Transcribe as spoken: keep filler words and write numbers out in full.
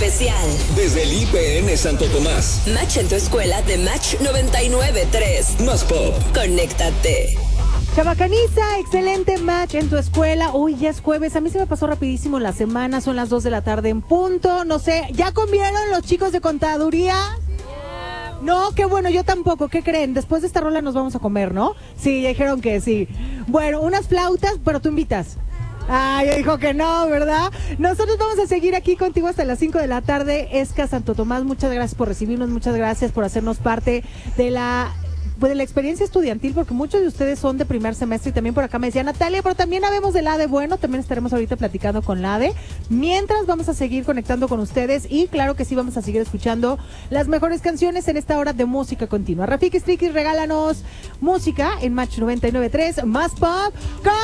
especial. Desde el I P N Santo Tomás. Match en tu escuela de Match noventa y nueve punto tres. Más pop. Conéctate. Chabacaniza, excelente match en tu escuela. Uy, ya es jueves. A mí se me pasó rapidísimo la semana. Son las dos de la tarde en punto. No sé, ¿ya comieron los chicos de contaduría? No, qué bueno, yo tampoco. ¿Qué creen? Después de esta rola nos vamos a comer, ¿no? Sí, ya dijeron que sí. Bueno, unas flautas, pero tú invitas. Ay, dijo que no, ¿verdad? Nosotros vamos a seguir aquí contigo hasta las cinco de la tarde. Esca Santo Tomás, muchas gracias por recibirnos, muchas gracias por hacernos parte de la... pues de la experiencia estudiantil, porque muchos de ustedes son de primer semestre y también por acá me decía Natalia, pero también habemos del A D E. Bueno, también estaremos ahorita platicando con la A D E. Mientras vamos a seguir conectando con ustedes y claro que sí vamos a seguir escuchando las mejores canciones en esta hora de música continua. Rafiki Strikis, regálanos música en Match noventa y nueve punto tres, más pop.